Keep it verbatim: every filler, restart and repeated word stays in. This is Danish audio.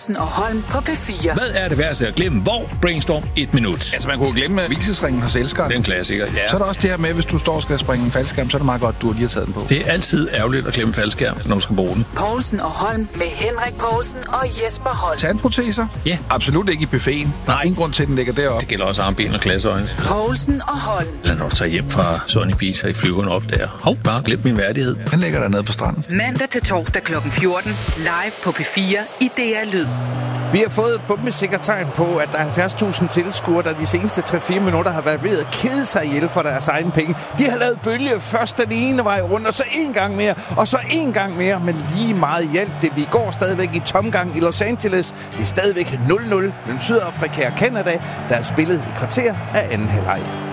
Povlsen og Holm på P fire. Hvad er det værste at glemme? Hvor? Brainstorm et minut. Altså, man kunne glemme hvilesesringen hos elskeren. Det er en klassiker, ja. Så er der også det her med, hvis du står og skal springe en faldskærm, så er det meget godt, du lige har taget den på. Det er altid ærgerligt at glemme faldskærm, når du skal bruge den. Povlsen og Holm med Henrik Povlsen og Jesper Holm. Tandproteser? Ja. Absolut ikke i buffeten. Nej. Ingen grund til, at den ligger deroppe. Det gælder også armben og klasseøjne. Povlsen og Holm. Eller når du tager hjem fra Sunny Beach og i flyveren op der. Hov, bare glem min værdighed. Den ligger der nede på stranden. Mandag til torsdag klokken fjorten. Live på P fire i D R Lyd. Vi har fået bombesikkert tegn på, at der er halvfjerds tusind tilskuere, der de seneste tre fire minutter har været ved at kede sig ihjel for deres egen penge. De har lavet bølge først den ene vej rundt, og så en gang mere, og så en gang mere, men lige meget hjælp det. Vi går stadigvæk i tomgang i Los Angeles. Det er stadigvæk nul nul mellem Sydafrika og Canada, der er spillet i kvarter af anden halvleg.